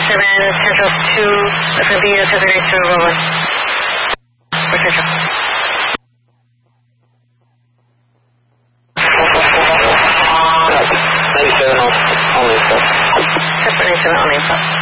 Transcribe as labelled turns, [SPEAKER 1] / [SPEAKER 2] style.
[SPEAKER 1] Central 2, that's going to be Central 97, rolling. For Central.
[SPEAKER 2] 97 on info.
[SPEAKER 1] Central 97 on info.